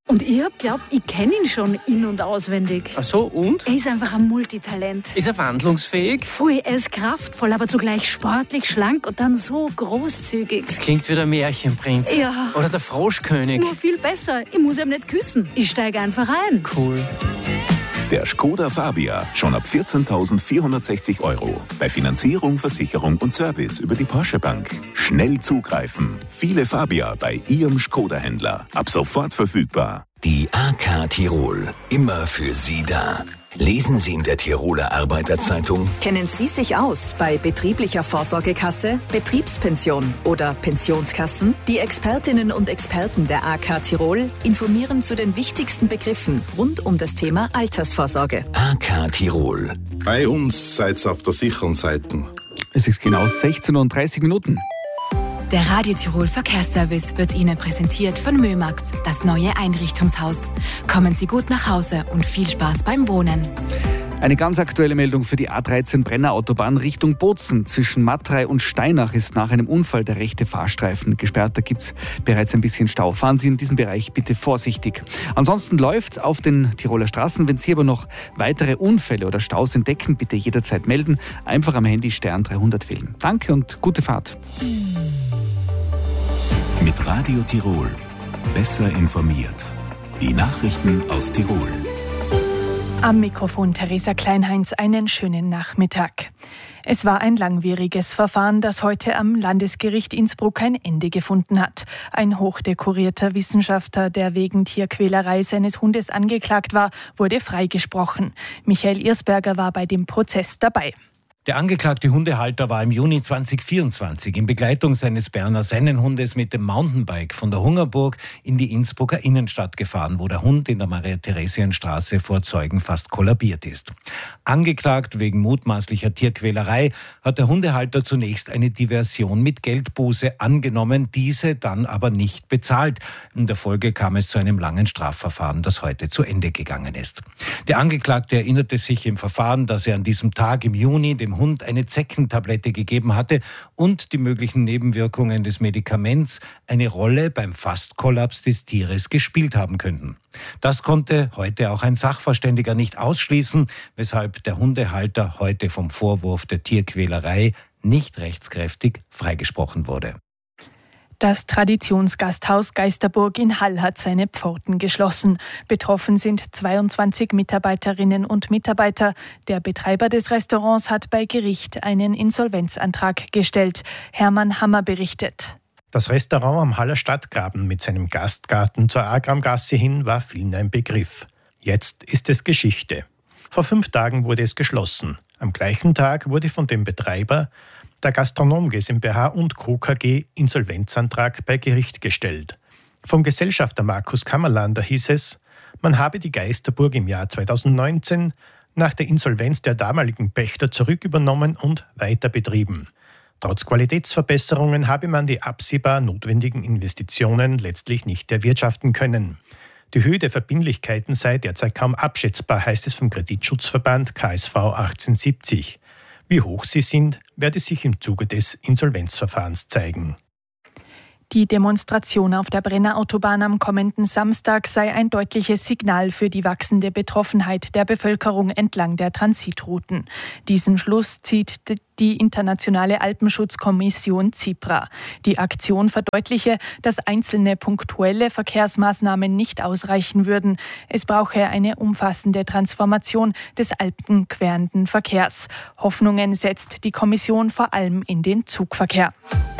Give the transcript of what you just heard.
Und ich hab geglaubt, ich kenne ihn schon in- und auswendig. Ach so, und? Er ist einfach ein Multitalent. Ist er wandlungsfähig? Voll, er ist kraftvoll, aber zugleich sportlich, schlank und dann so großzügig. Das klingt wie der Märchenprinz. Ja. Oder der Froschkönig. Nur viel besser. Ich muss ihm nicht küssen. Ich steige einfach ein. Cool. Der Škoda Fabia, schon ab 14.460 €. Bei Finanzierung, Versicherung und Service über die Porsche Bank. Schnell zugreifen. Viele Fabia bei Ihrem Škoda-Händler. Ab sofort verfügbar. Die AK Tirol, immer für Sie da. Lesen Sie in der Tiroler Arbeiterzeitung: Kennen Sie sich aus bei betrieblicher Vorsorgekasse, Betriebspension oder Pensionskassen? Die Expertinnen und Experten der AK Tirol informieren zu den wichtigsten Begriffen rund um das Thema Altersvorsorge. AK Tirol. Bei uns seid ihr auf der sicheren Seite. Es ist genau 16:30 Uhr. Der Radio Tirol Verkehrsservice wird Ihnen präsentiert von Mömax, das neue Einrichtungshaus. Kommen Sie gut nach Hause und viel Spaß beim Wohnen. Eine ganz aktuelle Meldung für die A13 Brenner Autobahn Richtung Bozen. Zwischen Matrei und Steinach ist nach einem Unfall der rechte Fahrstreifen gesperrt. Da gibt es bereits ein bisschen Stau. Fahren Sie in diesem Bereich bitte vorsichtig. Ansonsten läuft es auf den Tiroler Straßen. Wenn Sie aber noch weitere Unfälle oder Staus entdecken, bitte jederzeit melden. Einfach am Handy Stern 300 wählen. Danke und gute Fahrt. Mit Radio Tirol. Besser informiert. Die Nachrichten aus Tirol. Am Mikrofon Theresa Kleinheinz, einen schönen Nachmittag. Es war ein langwieriges Verfahren, das heute am Landesgericht Innsbruck ein Ende gefunden hat. Ein hochdekorierter Wissenschaftler, der wegen Tierquälerei seines Hundes angeklagt war, wurde freigesprochen. Michael Irsberger war bei dem Prozess dabei. Der angeklagte Hundehalter war im Juni 2024 in Begleitung seines Berner Sennenhundes mit dem Mountainbike von der Hungerburg in die Innsbrucker Innenstadt gefahren, wo der Hund in der Maria-Theresien-Straße vor Zeugen fast kollabiert ist. Angeklagt wegen mutmaßlicher Tierquälerei hat der Hundehalter zunächst eine Diversion mit Geldbuße angenommen, diese dann aber nicht bezahlt. In der Folge kam es zu einem langen Strafverfahren, das heute zu Ende gegangen ist. Der Angeklagte erinnerte sich im Verfahren, dass er an diesem Tag im Juni dem Hund eine Zeckentablette gegeben hatte und die möglichen Nebenwirkungen des Medikaments eine Rolle beim Fastkollaps des Tieres gespielt haben könnten. Das konnte heute auch ein Sachverständiger nicht ausschließen, weshalb der Hundehalter heute vom Vorwurf der Tierquälerei nicht rechtskräftig freigesprochen wurde. Das Traditionsgasthaus Geisterburg in Hall hat seine Pforten geschlossen. Betroffen sind 22 Mitarbeiterinnen und Mitarbeiter. Der Betreiber des Restaurants hat bei Gericht einen Insolvenzantrag gestellt. Hermann Hammer berichtet. Das Restaurant am Haller Stadtgraben mit seinem Gastgarten zur Agramgasse hin war vielen ein Begriff. Jetzt ist es Geschichte. Vor 5 Tagen wurde es geschlossen. Am gleichen Tag wurde von dem Betreiber, der Gastronom GmbH und Co. KG, Insolvenzantrag bei Gericht gestellt. Vom Gesellschafter Markus Kammerlander hieß es, man habe die Geisterburg im Jahr 2019 nach der Insolvenz der damaligen Pächter zurückübernommen und weiter betrieben. Trotz Qualitätsverbesserungen habe man die absehbar notwendigen Investitionen letztlich nicht erwirtschaften können. Die Höhe der Verbindlichkeiten sei derzeit kaum abschätzbar, heißt es vom Kreditschutzverband KSV 1870. Wie hoch sie sind, werde sich im Zuge des Insolvenzverfahrens zeigen. Die Demonstration auf der Brenner Autobahn am kommenden Samstag sei ein deutliches Signal für die wachsende Betroffenheit der Bevölkerung entlang der Transitrouten. Diesen Schluss zieht die Internationale Alpenschutzkommission CIPRA. Die Aktion verdeutliche, dass einzelne punktuelle Verkehrsmaßnahmen nicht ausreichen würden. Es brauche eine umfassende Transformation des alpenquerenden Verkehrs. Hoffnungen setzt die Kommission vor allem in den Zugverkehr.